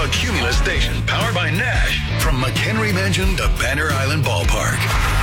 A Cumulus station powered by Nash from McHenry Mansion to Banner Island Ballpark.